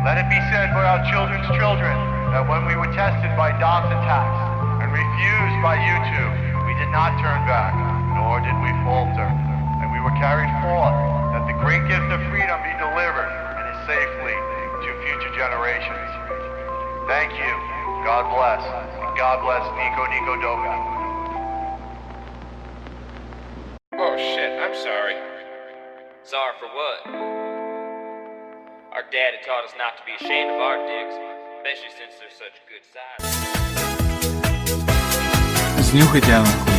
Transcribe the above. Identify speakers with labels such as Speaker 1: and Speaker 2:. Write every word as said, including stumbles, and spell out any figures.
Speaker 1: Let it be said by our children's children that when we were tested by DOS attacks and refused by YouTube, we did not turn back, nor did we falter. And we were carried forth that the great gift of freedom be delivered and is safely to future generations. Thank you. God bless. And God bless Nico Nico Doga.
Speaker 2: Oh shit, I'm sorry. Sorry for what? Our daddy taught us not to be ashamed of our dicks, especially since they're such good size.
Speaker 3: Знюхайте, нахуй.